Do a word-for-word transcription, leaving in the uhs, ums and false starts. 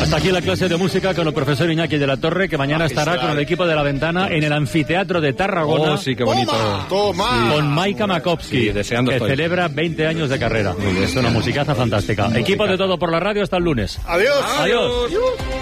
Hasta aquí la clase de música con el profesor Iñaki de la Torre, que mañana estará con el equipo de La Ventana en el anfiteatro de Tarragona. Oh, sí, qué bonito. Toma. Con Maika Makovsky, Sí, deseando que estoy. celebra veinte años de carrera. Es una musicaza fantástica. Equipo de Todo por la Radio hasta el lunes. Adiós. Adiós.